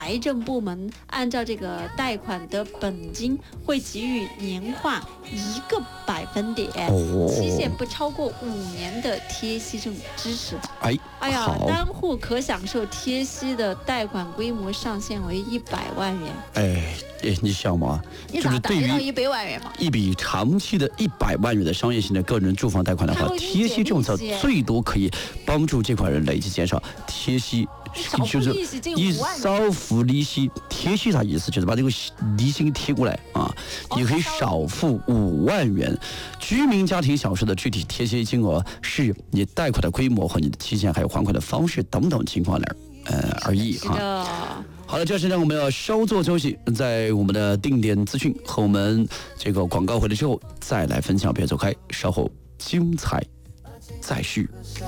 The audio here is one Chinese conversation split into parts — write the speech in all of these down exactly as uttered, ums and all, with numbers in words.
财政部门按照这个贷款的本金会给予年化一个百分点， 哦、 期限不超过五年的贴息政支持。 哎， 哎呀，单户可享受贴息的贷款规模上限为一百万元。 哎，哎，你想嘛， 你咋达到一百万元嘛？ 一笔长期的一百万元的商业性的个人住房贷款的话，贴息政策最多可以帮助这款人累计减少贴息。就是以少付利息，贴息啥意思？就是把这个利息给贴过来啊！你可以少付五万元。居民家庭小时的具体贴息金额是你贷款的规模和你的期限，还有还款的方式等等情况而呃而异啊。好了，这时呢我们要稍作休息，在我们的定点资讯和我们这个广告回来之后再来分享，别走开，稍后精彩再续。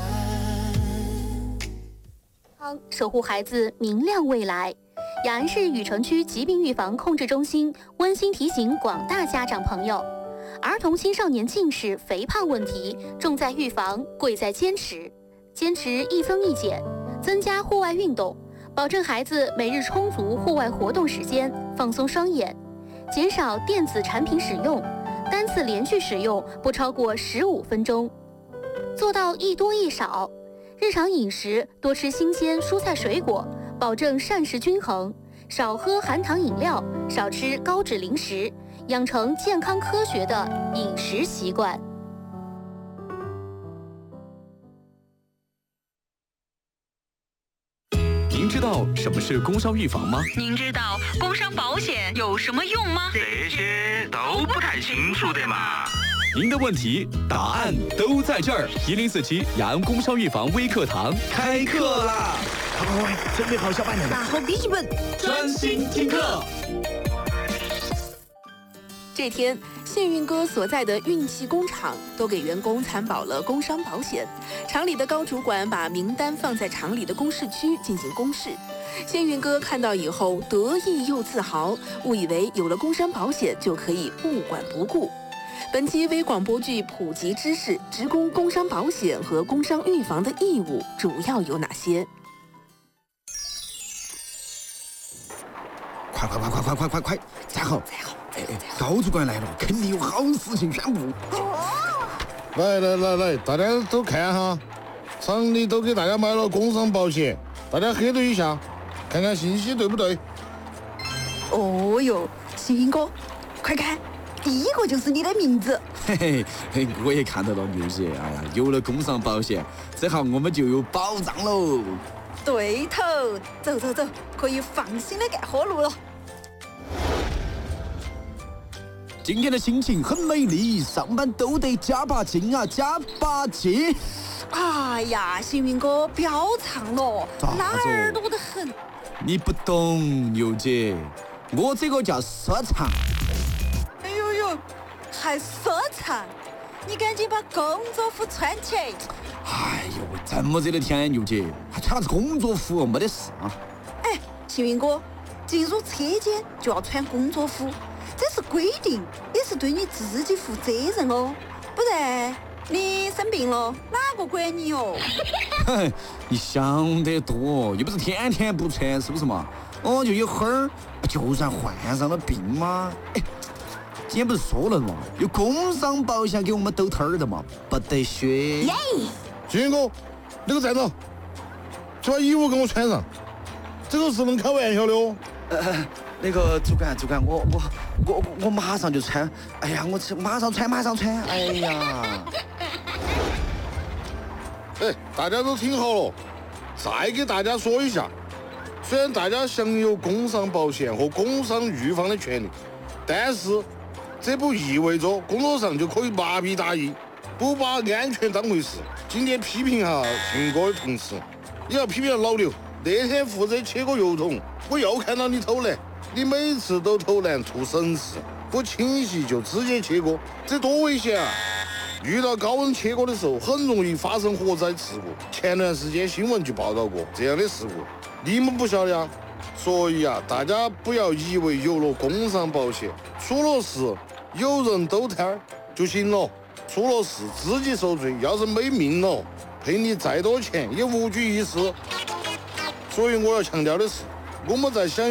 守护孩子明亮未来。雅安市雨城区疾病预防控制中心温馨提醒广大家长朋友，儿童青少年近视、肥胖问题重在预防，贵在坚持。坚持一增一减，增加户外运动，保证孩子每日充足户外活动时间，放松双眼，减少电子产品使用，单次连续使用不超过十五分钟，做到一多一少。日常饮食多吃新鲜蔬菜水果，保证膳食均衡，少喝含糖饮料，少吃高脂零食，养成健康科学的饮食习惯。 您知道什么是工伤预防吗？ 您知道工伤保险有什么用吗？ 这些都不太清楚的嘛。 您的问题答案都在这儿，一零四七雅安工伤预防微课堂开课啦！ 快快快，准备好小板凳， 拿好笔记本， 专心听课。 这天，幸运哥所在的运气工厂都给员工参保了工伤保险。厂里的高主管把名单放在厂里的公示区进行公示。幸运哥看到以后得意又自豪，误以为有了工伤保险就可以不管不顾。本期微广播剧普及知识，职工工伤保险和工伤预防的义务主要有哪些？ 快快快快快快快快，站好站好！哎哎，高主管来了，肯定有好事情宣布。 来来来来，大家都看哈，厂里都给大家买了工伤保险，大家核对一下，看看信息对不对？ 哦哟，幸运哥，快看！第一个就是你的名字， 嘿嘿嘿，我也看到了牛姐，哎呀，有了工伤保险，这下我们就有保障喽。 对头，走走走，可以放心的干活路了。 今天的心情很美丽，上班都得加把劲啊，加把劲！ 哎呀，幸运哥不要唱了，那耳朵得很。 你不懂，牛姐，我这个叫说唱。 还说唱，你赶紧把工作服穿起。 哎呦，这么热的天，牛姐还穿啥子工作服？没得事啊。 哎，幸运哥，进入车间就要穿工作服，这是规定，也是对你自己负责任哦。不然你生病了，哪个管你哦？ 哼，你想得多，又不是天天不穿，是不是嘛？哦，就一会儿，就算患上了病嘛，哎。今天不是说了嘛，有工伤保险给我们兜摊儿的嘛，不得血。 耶！ 幸运哥，你给我站着，去把衣服给我穿上，这个是能开玩笑的哦。 呃，那个主管，主管，我我我我马上就穿。哎呀，我马上穿，马上穿。哎呀！ 哎，大家都听好了，再给大家说一下，虽然大家享有工伤保险和工伤预防的权利，但是这不意味着工作上就可以麻痹大意，不把安全当回事。今天批评哈幸运哥的同事，也要批评老刘。那天负责切个油桶，我又看到你偷懒，你每次都偷懒图省事，不清洗就直接切割，这多危险啊！遇到高温切割的时候，很容易发生火灾事故。前段时间新闻就报道过这样的事故，你们不晓得呀？所以啊，大家不要以为有了工伤保险，出了事有人兜摊儿就行了，出了事自己受罪，要是没命了，赔你再多钱也无济于事。所以我要强调的是，我们在想